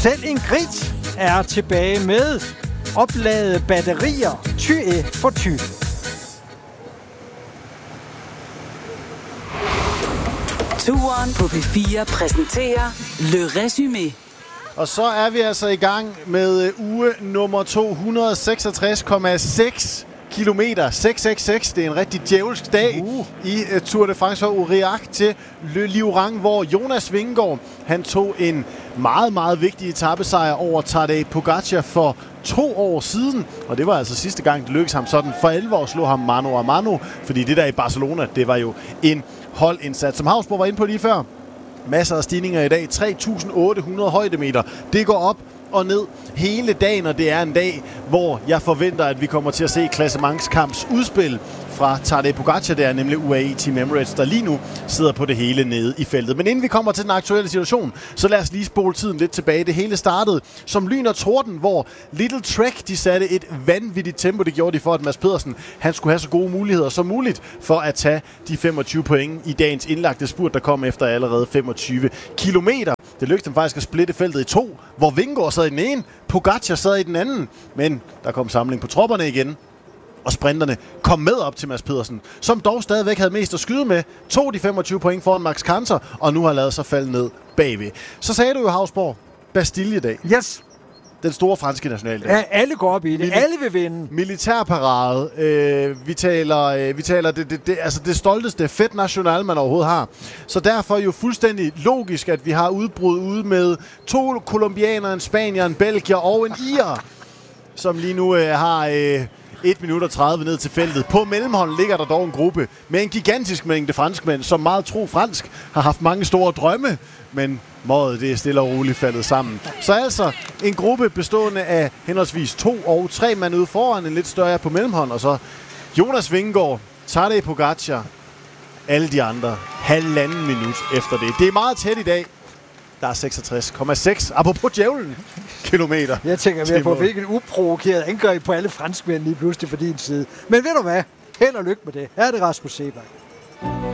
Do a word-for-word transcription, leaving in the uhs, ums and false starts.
Selv Ingrid er tilbage med opladede batterier, ty for ty. Turen på P fire præsenterer Le Résumé. Og så er vi altså i gang med uge nummer to hundrede og seksogtres komma seks kilometer. seks seks seks, det er en rigtig djævelsk dag uh. i uh, Tour de France fra Aurillac til Le Liorang, hvor Jonas Vingegaard, han tog en meget, meget vigtig etapesejr over Tadej Pogačar for to år siden. Og det var altså sidste gang, det lykkedes ham sådan for alvor at slå ham mano a mano, fordi det der i Barcelona, det var jo en holdindsats. Som Havsborg var inde på lige før, masser af stigninger i dag. tre tusind otte hundrede højdemeter. Det går op og ned hele dagen, og det er en dag, hvor jeg forventer, at vi kommer til at se klassementskamps udspil fra Tadej Pogačar. Det er nemlig U A E Team Emirates, der lige nu sidder på det hele nede i feltet. Men inden vi kommer til den aktuelle situation, så lad os lige spole tiden lidt tilbage. Det hele startede som lyn og torden, hvor Little Trek, de satte et vanvittigt tempo. Det gjorde de for, at Mads Pedersen, han skulle have så gode muligheder som muligt for at tage de femogtyve point i dagens indlagte spurt, der kom efter allerede femogtyve kilometer. Det lykkedes dem faktisk at splitte feltet i to, hvor Vingegaard sad i den ene, Pogačar sad i den anden. Men der kom samling på tropperne igen, og sprinterne kom med op til Mads Pedersen, som dog stadigvæk havde mest at skyde med, tog de femogtyve point foran Max Kanter, og nu har lavet sig falde ned bagved. Så sagde du jo, Havsborg, Bastille-dag. Yes. Den store franske nationaldag. Ja, alle går op i det. Mil- alle vil vinde. Militærparade. Øh, vi taler, øh, vi taler det, det, det, altså det stolteste Fête National, man overhovedet har. Så derfor jo fuldstændig logisk, at vi har udbrud ude med to kolumbianere, en spanier, en belgier og en irer, som lige nu øh, har øh, et minut og tredive ned til feltet. På mellemhånden ligger der dog en gruppe med en gigantisk mængde franskmænd, som meget tro fransk har haft mange store drømme, men mådet det er stille og roligt faldet sammen. Så altså en gruppe bestående af henholdsvis to og tre mand ude foran, en lidt større på mellemhånd, og så Jonas Vingegaard, Tadej Pogačar, alle de andre halvanden minut efter det. Det er meget tæt i dag. Der er seksogtres komma seks, apropos djævlen, kilometer. Jeg tænker, vi har fået hvilket uprovokeret angreb på alle franskmænd lige pludselig for din side. Men ved du hvad? Held og lykke med det. Her er det Rasmus Seebach.